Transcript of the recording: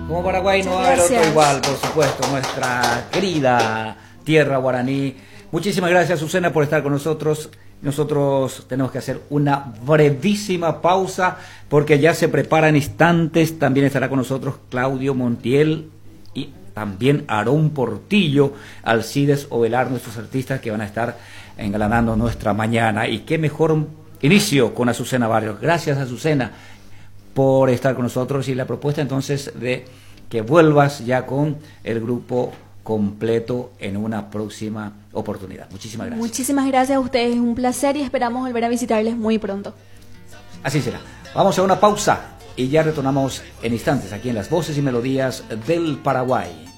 Como Paraguay no hay otro igual, por supuesto, nuestra querida tierra guaraní. Muchísimas gracias, Azucena, por estar con nosotros. Nosotros tenemos que hacer una brevísima pausa porque ya se preparan instantes. También estará con nosotros Claudio Montiel y también Aarón Portillo, Alcides Ovelar, nuestros artistas que van a estar engalanando nuestra mañana. Y qué mejor inicio con Azucena Barrios. Gracias, Azucena, por estar con nosotros, y la propuesta entonces de que vuelvas ya con el grupo completo en una próxima oportunidad. Muchísimas gracias. Muchísimas gracias a ustedes, es un placer y esperamos volver a visitarles muy pronto. Así será. Vamos a una pausa y ya retornamos en instantes aquí en Las Voces y Melodías del Paraguay.